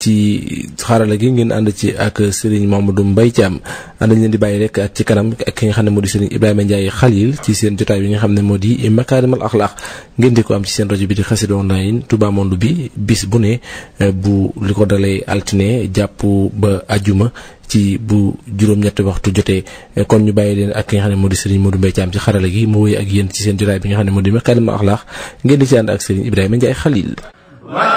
ci xarala gi ngeen ànd ci ak Serigne Mamadou Mbaye Thiam ànd leen di bàyyi rek ak ci kanam ak ki nga xam ne moo di Serigne Ibrahima Ndiaye Khalil ci seen jotaay bi nga xam ne moo di Makarimal Akhlaq ngeen di ko am ci seen rajo bi di Xassida Online Touba Monde bi bis bu ne bu li ko dalee altine jàpp ba ajuma ci bu juróom-ñetti waxtu jotee kon ñu bàyyi leen ak ki nga xam ne moo di Serigne Modou Mbaye Thiam ci xarala gi mu wéy ak yéen ci seen jotaay bi nga xam ne moo di Makarimal Akhlaq ngeen di ci ànd ak Serigne Ibrahima Ndiaye Khalil.